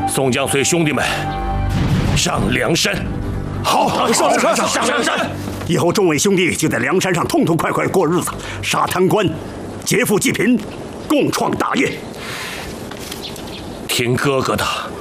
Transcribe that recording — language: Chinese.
宋江随兄弟们上梁山。 好，上梁山。以后众位兄弟就在梁山上痛痛快快过日子，杀贪官，劫富济贫，共创大业。 听哥哥的，